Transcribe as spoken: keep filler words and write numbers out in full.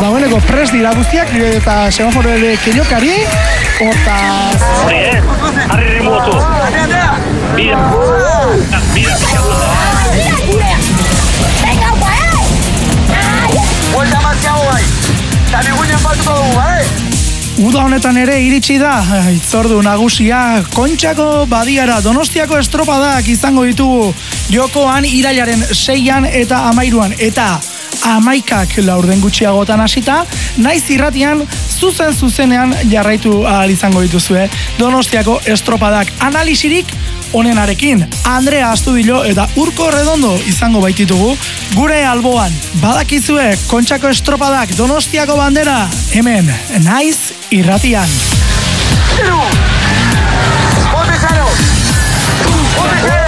dagoeneko prest dira guztiak, eta semaforo ere keinokari, hortaz... Hori, eh? Harri rimuotu. Bira. Bira, bira. Venga, guai! Vuelta marziago bai. Eta biguinen batuko dugu, bai? Uda honetan ere iritsi da, itzordu nagusia, Kontxako badiara Donostiako estropadak izango ditugu jokoan irailaren seian eta amairuan, eta amaikak laurden gutxiagotan hasita, naiz irratian zuzen zuzenean jarraitu ahal izango dituzue Donostiako estropadak analisirik onenarekin. Andrea Astudillo eta Urko Redondo izango baititugu gure alboan. Badakizue Kontxako estropadak Donostiako bandera hemen naiz irratian. Bote zero! Bote zero!